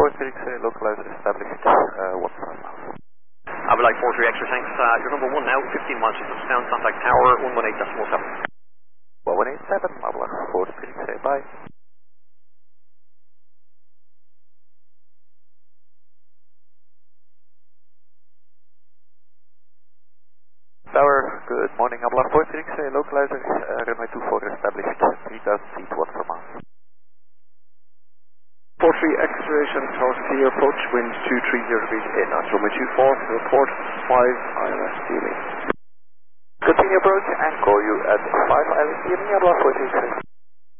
436, localizer established, 1 mile. I would like 43 extra thanks. You're number 1 now, 15 miles to touchdown, contact tower 118.7. 118.7, Mabla 436, bye. Tower, good morning, Abla 436, localizer, runway 24 established, 3000 feet, 1 mile. 43 acceleration towards clear approach, wind 230 degrees in, at runway 24, report 5 ILS dealing. Continue approach and call you at 5 ILS dealing, Abla 436.